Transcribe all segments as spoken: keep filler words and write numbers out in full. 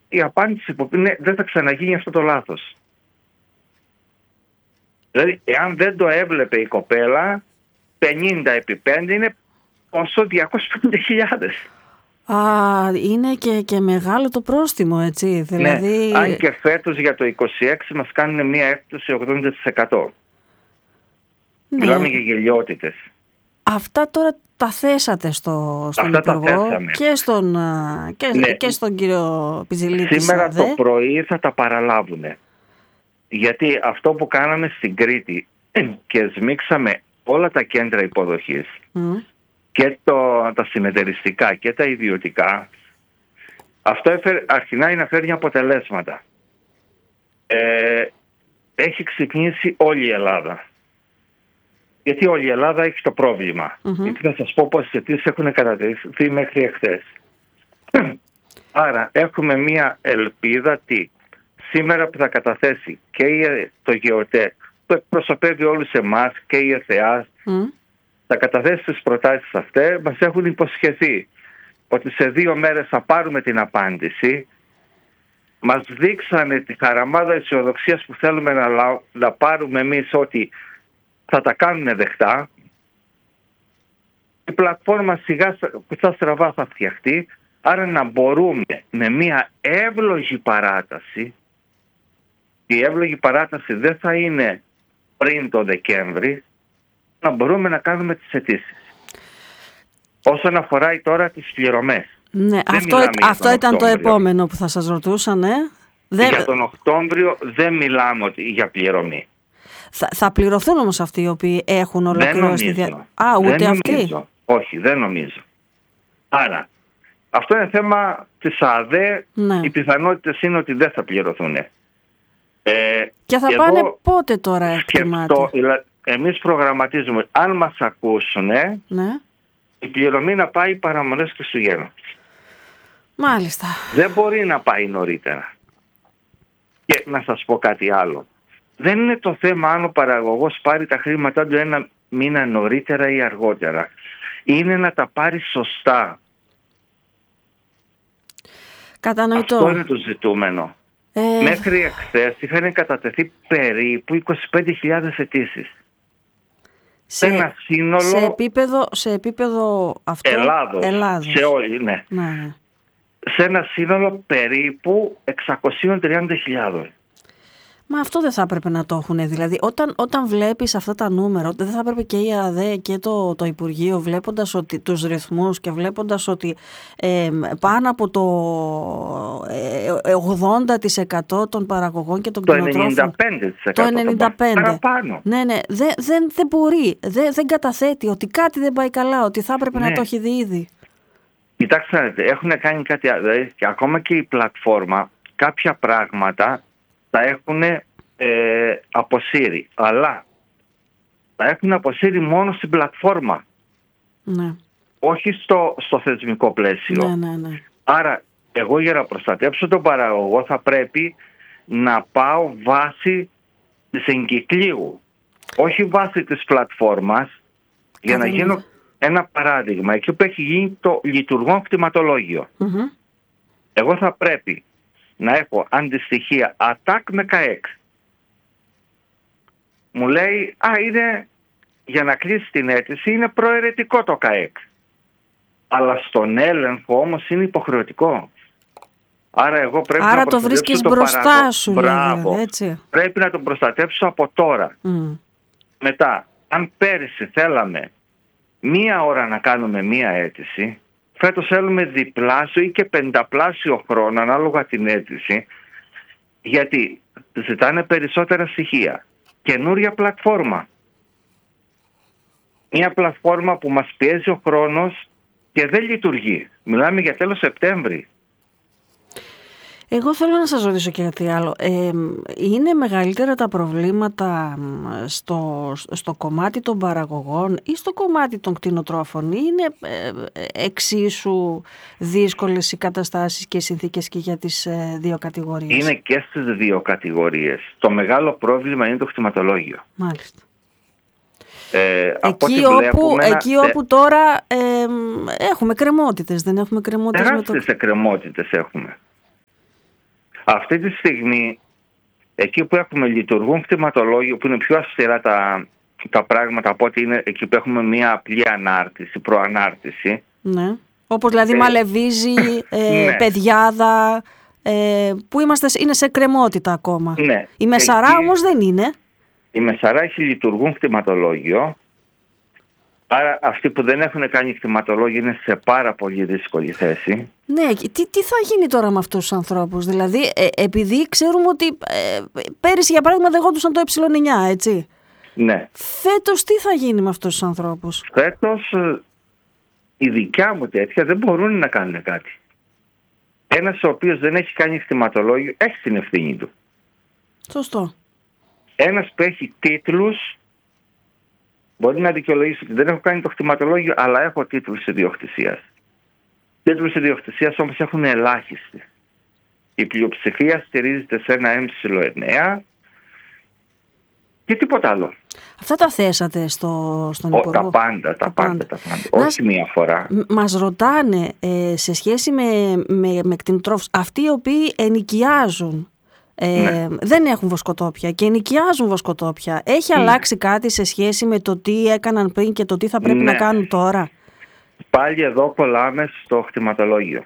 η απάντηση που είναι δεν θα ξαναγίνει αυτό το λάθος. Δηλαδή, εάν δεν το έβλεπε η κοπέλα, πενήντα επί πέντε είναι πόσο διακόσιες πενήντα χιλιάδες. Α, είναι και, και μεγάλο το πρόστιμο, έτσι. Δηλαδή... Ναι, αν και φέτος για το είκοσι έξι μας κάνουν μια έκπτωση ογδόντα τοις εκατό. Ναι. Μιλάμε για γελιότητες. Αυτά τώρα τα θέσατε στο, στον Υπουργό και στον, και, ναι. και στον κύριο Πιζηλίτη. Σήμερα το πρωί θα τα παραλάβουν. Γιατί αυτό που κάναμε στην Κρήτη και σμίξαμε όλα τα κέντρα υποδοχής mm. και το, τα συνεταιριστικά και τα ιδιωτικά, αυτό έφερε, αρχινάει να φέρνει αποτελέσματα. Ε, έχει ξυπνήσει όλη η Ελλάδα. Γιατί όλη η Ελλάδα έχει το πρόβλημα. Mm-hmm. Γιατί θα σας πω πόσες αιτήσεις έχουν κατατεθεί μέχρι εχθές. Άρα έχουμε μία ελπίδα τι σήμερα που θα καταθέσει και το ΓΕΟΤΕ που εκπροσωπεύει όλους εμάς και η ΕΘΕΑΣ mm. θα καταθέσει τις προτάσεις αυτές. Μας έχουν υποσχεθεί ότι σε δύο μέρες θα πάρουμε την απάντηση. Μας δείξανε τη χαραμάδα αισιοδοξίας που θέλουμε να, να πάρουμε εμείς, ότι θα τα κάνουν δεχτά. Η πλατφόρμα σιγά που στραβά θα φτιαχτεί, άρα να μπορούμε με μια εύλογη παράταση, η εύλογη παράταση δεν θα είναι πριν το Δεκέμβρη, να μπορούμε να κάνουμε τις αιτήσεις. Όσον αφορά τώρα τις πληρωμές. Ναι, αυτό, αυτό ήταν το επόμενο που θα σας ρωτούσα, ναι. Δεν... Για τον Οκτώβριο δεν μιλάμε ότι για πληρωμή. Θα, θα πληρωθούν όμως αυτοί οι οποίοι έχουν ολοκληρώσει τη δια... Α, ούτε δεν αυτοί. Νομίζω. Όχι, δεν νομίζω. Άρα, αυτό είναι θέμα της ΑΔΕ. Ναι. Οι πιθανότητες είναι ότι δεν θα πληρωθούν. Ε, και θα πάνε πότε τώρα, εκτιμάται? Εμείς προγραμματίζουμε, αν μας ακούσουν, ναι. η πληρωμή να πάει παραμονές Χριστουγέννων. Μάλιστα. Δεν μπορεί να πάει νωρίτερα. Και να σας πω κάτι άλλο. Δεν είναι το θέμα αν ο παραγωγός πάρει τα χρήματά του ένα μήνα νωρίτερα ή αργότερα. Είναι να τα πάρει σωστά. Κατανοητό. Αυτό είναι το ζητούμενο. Ε... Μέχρι εχθές είχαν κατατεθεί περίπου είκοσι πέντε χιλιάδες αιτήσεις. Σε, ένα σύνολο σε, επίπεδο, σε επίπεδο αυτό Ελλάδος, Ελλάδος. Σε όλη, ναι. ναι. Σε ένα σύνολο περίπου εξακόσιες τριάντα χιλιάδες. Μα αυτό δεν θα έπρεπε να το έχουν. Δηλαδή, όταν, όταν βλέπεις αυτά τα νούμερα, δεν θα έπρεπε και η ΑΔΕ και το, το Υπουργείο, βλέποντας ότι, τους ρυθμούς και βλέποντας ότι ε, πάνω από το ε, ογδόντα τοις εκατό των παραγωγών και των κτηνοτρόφων. Το ενενήντα πέντε τοις εκατό. Το ενενήντα πέντε τοις εκατό. Παραπάνω. Ναι, ναι. Δεν, δεν, δεν μπορεί. Δεν, δεν καταθέτει ότι κάτι δεν πάει καλά, ότι θα έπρεπε ναι. να το έχει δει ήδη. Κοιτάξτε, έχουν κάνει κάτι άλλο. Δηλαδή, και ακόμα και η πλατφόρμα κάποια πράγματα τα έχουν ε, αποσύρει, αλλά τα έχουν αποσύρει μόνο στην πλατφόρμα, ναι. όχι στο, στο θεσμικό πλαίσιο. Ναι, ναι, ναι. Άρα εγώ για να προστατεύσω τον παραγωγό θα πρέπει να πάω βάση της εγκυκλίου, όχι βάση της πλατφόρμας. Για να γίνω ένα παράδειγμα, εκεί που έχει γίνει το λειτουργόν κτηματολόγιο, mm-hmm. εγώ θα πρέπει να έχω αντιστοιχεία ΑΤΑΚ με ΚΑΕΚ. Μου λέει, α, είναι, για να κλείσει την αίτηση είναι προαιρετικό το ΚΑΕΚ. Αλλά στον έλεγχο όμως είναι υποχρεωτικό. Άρα εγώ πρέπει Άρα να το βρίσκεις το μπροστά παραγω... σου. Μπράβο. Δηλαδή, έτσι. Πρέπει να τον προστατεύσω από τώρα. Mm. Μετά, αν πέρυσι θέλαμε μία ώρα να κάνουμε μία αίτηση, φέτος θέλουμε διπλάσιο ή και πενταπλάσιο χρόνο ανάλογα την αίτηση, γιατί ζητάνε περισσότερα στοιχεία. Καινούρια πλατφόρμα. Μια πλατφόρμα που μας πιέζει ο χρόνος και δεν λειτουργεί. Μιλάμε για τέλος Σεπτέμβρη. Εγώ θέλω να σας ρωτήσω και κάτι άλλο. Ε, είναι μεγαλύτερα τα προβλήματα στο, στο κομμάτι των παραγωγών ή στο κομμάτι των κτηνοτρόφων? Είναι ε, εξίσου δύσκολες οι καταστάσεις και οι συνθήκες και για τις ε, δύο κατηγορίες? Είναι και στις δύο κατηγορίες. Το μεγάλο πρόβλημα είναι το κτηματολόγιο. Μάλιστα. Ε, εκεί, όπου, εκεί όπου τώρα ε, έχουμε κρεμότητες, δεν έχουμε κρεμότητες? Τεράστιες με το... κρεμότητες έχουμε. Αυτή τη στιγμή, εκεί που έχουμε λειτουργούν κτηματολόγιο, που είναι πιο αυστηρά τα, τα πράγματα από ότι είναι εκεί που έχουμε μια απλή ανάρτηση, προανάρτηση. Ναι. Όπως δηλαδή ε, μαλεβίζει, ε, ναι. Παιδιάδα, ε, που είμαστε, είναι σε κρεμότητα ακόμα. Ναι. Η Μεσαρά εκεί, όμως δεν είναι. Η Μεσαρά έχει λειτουργούν κτηματολόγιο. Άρα αυτοί που δεν έχουν κάνει κτηματολόγιο είναι σε πάρα πολύ δύσκολη θέση. Ναι, τι, τι θα γίνει τώρα με αυτούς τους ανθρώπους? Δηλαδή, ε, επειδή ξέρουμε ότι ε, πέρυσι για παράδειγμα δεγόντουσαν το ε εννιά, έτσι. Ναι. Φέτος τι θα γίνει με αυτούς τους ανθρώπους? Φέτος η δικιά μου τέτοια δεν μπορούν να κάνουν κάτι. Ένας ο οποίος δεν έχει κάνει κτηματολόγιο έχει την ευθύνη του. Σωστό. Ένας που έχει τίτλους μπορεί να δικαιολογήσει ότι δεν έχω κάνει το κτηματολόγιο, αλλά έχω τίτλους ιδιοκτησίας. Τίτλους ιδιοκτησίας όμως έχουν ελάχιστοι. Η πλειοψηφία στηρίζεται σε ένα ε εννιά και τίποτα άλλο. Αυτά τα θέσατε στο, στον Υπουργό? Τα πάντα, τα, τα πάντα, πάντα, τα πάντα. Όχι μία φορά. Μας ρωτάνε ε, σε σχέση με, με, με κτηνοτρόφους, αυτοί οι οποίοι ενοικιάζουν, ε, ναι. δεν έχουν βοσκοτόπια και ενοικιάζουν βοσκοτόπια. Έχει ναι. αλλάξει κάτι σε σχέση με το τι έκαναν πριν και το τι θα πρέπει ναι. να κάνουν τώρα? Πάλι εδώ κολλάμε στο κτηματολόγιο.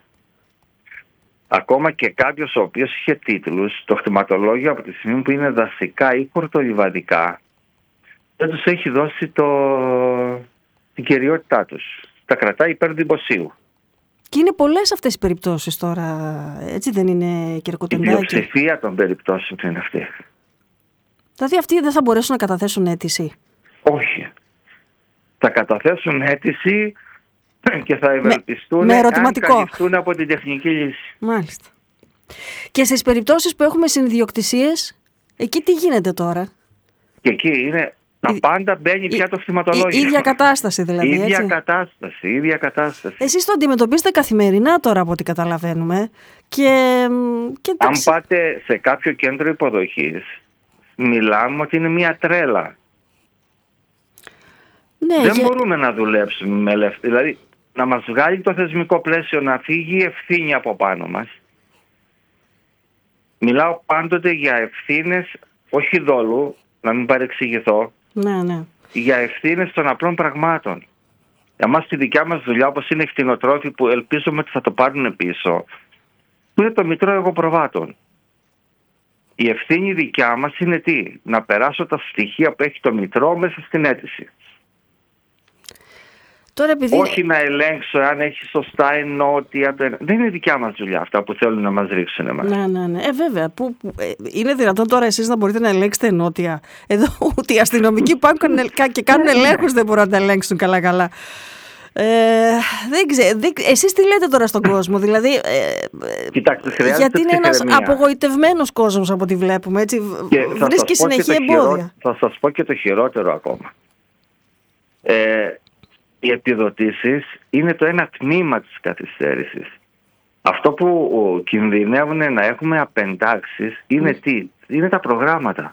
Ακόμα και κάποιος ο οποίος είχε τίτλους, το κτηματολόγιο από τη στιγμή που είναι δασικά ή χορτολιβαδικά, δεν τους έχει δώσει το... την κυριότητά τους. Τα κρατάει υπέρ δημοσίου. Και είναι πολλές αυτές οι περιπτώσεις τώρα, έτσι δεν είναι, κύριε Κοντεντάκη? Η πλειοψηφία των περιπτώσεων είναι αυτή. Δηλαδή αυτοί δεν θα μπορέσουν να καταθέσουν αίτηση? Όχι. Θα καταθέσουν αίτηση και θα ευελπιστούν με, με ερωτηματικό. αν καλυφθούν από την τεχνική λύση. Μάλιστα. Και στις περιπτώσεις που έχουμε συνιδιοκτησίες, εκεί τι γίνεται τώρα? Και εκεί είναι... Τα πάντα μπαίνει πια το κτηματολόγιο. Η ίδια κατάσταση δηλαδή, η ίδια έτσι. κατάσταση, η ίδια κατάσταση. Εσείς το αντιμετωπίζετε καθημερινά τώρα από ό,τι καταλαβαίνουμε. Και, και αν πάτε σε κάποιο κέντρο υποδοχής, μιλάμε ότι είναι μια τρέλα. Ναι, δεν και... μπορούμε να δουλέψουμε με ελευθερία. Δηλαδή, να μας βγάλει το θεσμικό πλαίσιο, να φύγει η ευθύνη από πάνω μας. Μιλάω πάντοτε για ευθύνες, όχι δόλου, να μην παρεξηγηθώ. Ναι, ναι. Για ευθύνες των απλών πραγμάτων. Για εμάς τη δικιά μας δουλειά, όπως είναι οι κτηνοτρόφοι που ελπίζουμε ότι θα το πάρουν πίσω, που είναι το μητρό εγωπροβάτων. Η ευθύνη δικιά μας είναι τι? Να περάσω τα στοιχεία που έχει το μητρό μέσα στην αίτηση. Τώρα, επειδή... Όχι να ελέγξω αν έχει σωστά ενότια. Δεν είναι δικιά μας δουλειά αυτά που θέλουν να μας ρίξουν εμάς. Ναι, ναι, ναι. Ε, βέβαια. Που, που, ε, είναι δυνατόν τώρα εσείς να μπορείτε να ελέγξετε ενότια? Εδώ ούτε οι αστυνομικοί που και κάνουν ελέγχους δεν μπορούν να τα ελέγξουν καλά-καλά. Ε, δεν ξέρω. Δεν, εσείς τι λέτε τώρα στον κόσμο? Δηλαδή, ε, κοιτάξτε, χρειάζεται γιατί είναι ένας απογοητευμένος κόσμος από ό,τι βλέπουμε. Έτσι, βρίσκει συνεχή εμπόδια. Χειρό, θα σας πω και το χειρότερο ακόμα. Ε, Οι επιδοτήσεις είναι το ένα τμήμα της καθυστέρησης. Αυτό που κινδυνεύουν να έχουμε απεντάξεις είναι mm. τι? Είναι τα προγράμματα.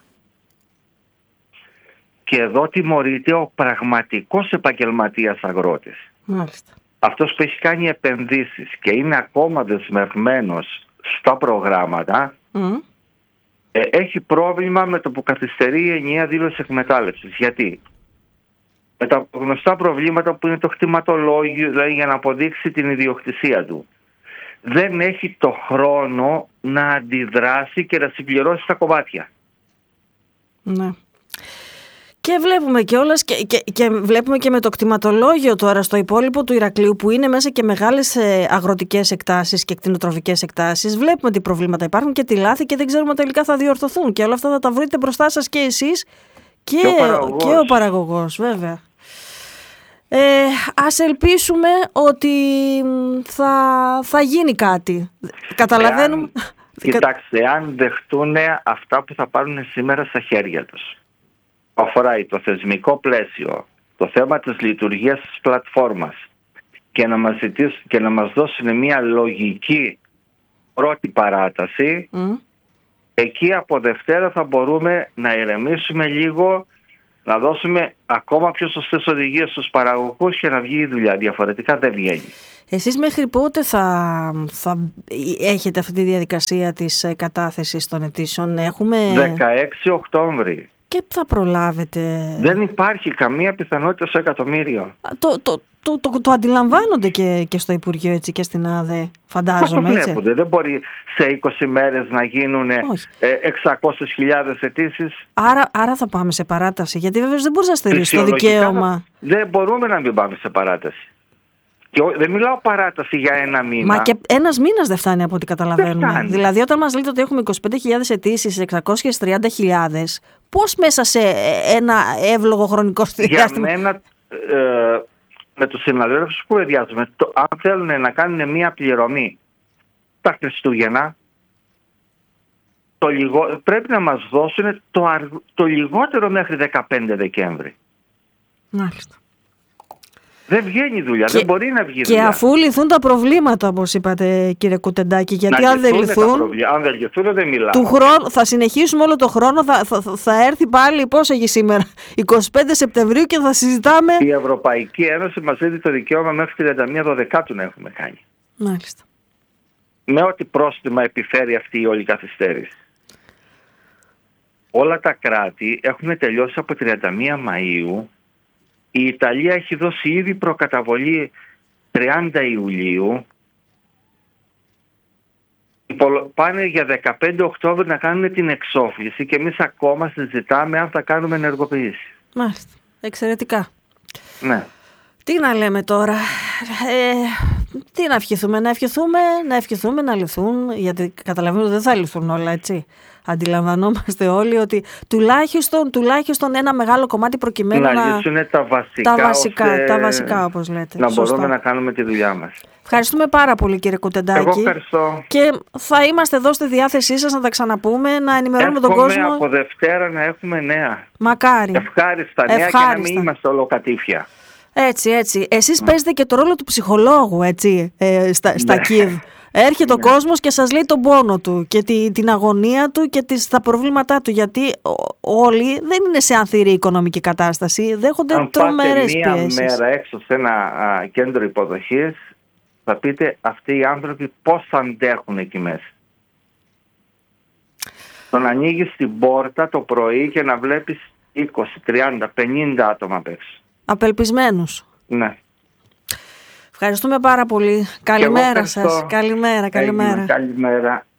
Και εδώ τιμωρείται ο πραγματικός επαγγελματίας αγρότης. Μάλιστα. Αυτός που έχει κάνει επενδύσεις και είναι ακόμα δεσμευμένος στα προγράμματα, mm. ε, έχει πρόβλημα με το που καθυστερεί η ενιαία δήλωση εκμετάλλευσης. Γιατί? Με τα γνωστά προβλήματα που είναι το κτηματολόγιο, δηλαδή για να αποδείξει την ιδιοκτησία του. Δεν έχει το χρόνο να αντιδράσει και να συμπληρώσει τα κομμάτια. Ναι. Και βλέπουμε κιόλας και, και, και βλέπουμε και με το κτηματολόγιο τώρα στο υπόλοιπο του Ηρακλείου, που είναι μέσα και μεγάλες αγροτικές εκτάσεις και κτηνοτροφικές εκτάσεις. Βλέπουμε τι προβλήματα υπάρχουν και τι λάθη και δεν ξέρουμε τελικά θα διορθωθούν. Και όλα αυτά θα τα βρείτε μπροστά σας και εσείς και, και, ο, παραγωγός. και ο παραγωγός, βέβαια. Ε, ας ελπίσουμε ότι θα, θα γίνει κάτι. Καταλαβαίνουμε. Εάν, κοιτάξτε, αν δεχτούν αυτά που θα πάρουν σήμερα στα χέρια τους, αφορά το θεσμικό πλαίσιο, το θέμα της λειτουργίας της πλατφόρμας και να μας, ζητήσουν, και να μας δώσουν μια λογική πρώτη παράταση, mm. εκεί από Δευτέρα θα μπορούμε να ηρεμήσουμε λίγο, να δώσουμε ακόμα πιο σωστές οδηγίες στους παραγωγούς και να βγει η δουλειά. Διαφορετικά δεν βγαίνει. Εσείς μέχρι πότε θα, θα έχετε αυτή τη διαδικασία της κατάθεσης των αιτήσεων? Έχουμε... δεκαέξι Οκτώβρη. Και θα προλάβετε? Δεν υπάρχει καμία πιθανότητα στο εκατομμύριο. Το, το, το, το, το αντιλαμβάνονται και, και στο Υπουργείο, έτσι, και στην ΑΔΕ, φαντάζομαι. Πώς το βλέπονται? Δεν μπορεί σε είκοσι μέρες να γίνουν εξακόσιες χιλιάδες αιτήσεις. Άρα, άρα θα πάμε σε παράταση, γιατί βέβαιως δεν μπορείς να στερήσεις το δικαίωμα. Δεν μπορούμε να μην πάμε σε παράταση. Και δεν μιλάω παράταση για ένα μήνα. Μα και ένας μήνας δεν φτάνει από ό,τι καταλαβαίνουμε. Δηλαδή, όταν μας λέτε ότι έχουμε είκοσι πέντε χιλιάδες αιτήσεις, εξακόσιες τριάντα χιλιάδες, πώς μέσα σε ένα εύλογο χρονικό διάστημα? Για μένα, ε, με τους συναδέλφους που εδιάζουμε, το, αν θέλουν να κάνουν μία πληρωμή τα Χριστούγεννα, το λιγό, πρέπει να μας δώσουν το, το λιγότερο μέχρι δεκαπέντε Δεκέμβρη. Μάλιστα. Δεν βγαίνει δουλειά, και, δεν μπορεί να βγει και δουλειά. Και αφού λυθούν τα προβλήματα, όπως είπατε, κύριε Κουτεντάκη, γιατί να αν δεν λυθούν, αν δεν λυθούν δεν μιλάω. Του χρόνου, θα συνεχίσουμε όλο το χρόνο, θα, θα, θα έρθει πάλι, πώς έχει σήμερα, εικοστή πέμπτη Σεπτεμβρίου, και θα συζητάμε. Η Ευρωπαϊκή Ένωση μας δίνει το δικαίωμα μέχρι τριάντα μία Δεκάτου να έχουμε κάνει. Μάλιστα. Με ό,τι πρόστιμα επιφέρει αυτή η όλη καθυστέρηση. Όλα τα κράτη έχουν τελειώσει από τριάντα μία Μαΐου. Η Ιταλία έχει δώσει ήδη προκαταβολή τριάντα Ιουλίου. Πάνε για δεκαπέντε Οκτώβρη να κάνουν την εξόφληση και εμείς ακόμα συζητάμε αν θα κάνουμε ενεργοποίηση. Μάλιστα. Εξαιρετικά. Ναι. Τι να λέμε τώρα, ε, τι να ευχηθούμε, να ευχηθούμε, να ευχηθούμε να λυθούν, γιατί καταλαβαίνω ότι δεν θα λυθούν όλα, έτσι. Αντιλαμβανόμαστε όλοι ότι τουλάχιστον, τουλάχιστον ένα μεγάλο κομμάτι προκειμένου να... Να λύσουν τα βασικά, τα βασικά, ώστε τα βασικά όπως λέτε. Να Σωστά. μπορούμε να κάνουμε τη δουλειά μας. Ευχαριστούμε πάρα πολύ, κύριε Κουτεντάκη. Εγώ ευχαριστώ. Και θα είμαστε εδώ στη διάθεσή σας να τα ξαναπούμε, να ενημερώνουμε τον κόσμο. Από Δευτέρα να έχουμε νέα. Μακάρι. Ευχάριστα νέα. Ευχάριστα. Και να μην είμαστε ολοκατήφια. Έτσι, έτσι. Εσείς ναι. παίζετε και το ρόλο του ψυχολόγου, έτσι, ε, στα, στα ναι. ΚΙΔ. Έρχεται ο ναι. κόσμος και σας λέει τον πόνο του και τη, την αγωνία του και τις, τα προβλήματά του, γιατί όλοι δεν είναι σε ανθυρή οικονομική κατάσταση, δέχονται τρομερές πιέσεις. Αν πάτε μία μέρα έξω σε ένα α, κέντρο υποδοχής, θα πείτε αυτοί οι άνθρωποι πώς αντέχουν εκεί μέσα. Το να ανοίγεις την πόρτα το πρωί και να βλέπεις είκοσι, τριάντα, πενήντα άτομα απ' έξω. Απελπισμένους. Ναι. Ευχαριστούμε πάρα πολύ. Καλημέρα σας. Καλημέρα, καλημέρα. Καλημέρα.